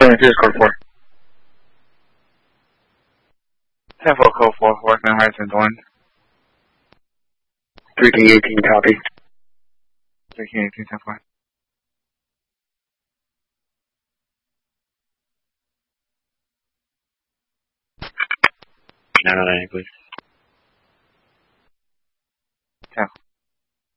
Here's code 4. 10-4 code 4, Horseman Horizon 1. 3D18, copy. 3D18, 10-4. No, please. 10.